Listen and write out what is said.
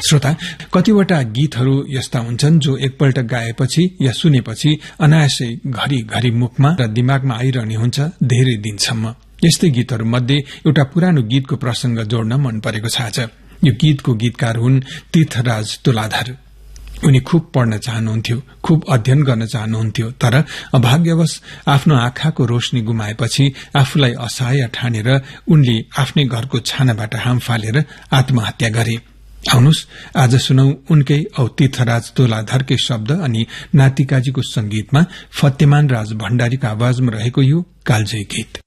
श्रोता, कतिवटा गीतहरू यस्ता हुन्छन् जो एकपल्ट गाएपछि या सुनेपछि अनायासै घरिघरि मुखमा र दिमागमा आइरहने हुन्छ धेरै दिनसम्म। यस्तै गीतहरू मध्ये एउटा पुरानो गीतको प्रसंग जोड्न मन परेको छ आज। यो गीतको गीतकार हुन् तीर्थराज तुलाधर। उनी खुब पढ्न चाहनुहुन्थ्यो, खुब अध्ययन गर्न चाहनुहुन्थ्यो, तर अभाग्यवश आफ्नो आँखाको रोशनी गुमाएपछि आफूलाई असहाय ठानेर उनले आफ्नै घरको छानाबाट हाम फालेर आत्महत्या गरे। आउनुस् आज सुनौ उनकै औ तीर्थराज तुलाधरकै शब्द अनि नातिकाजीको संगीतमा फतेमान राज भण्डारीको आवाजमा रहेको यो कालजयी गीत।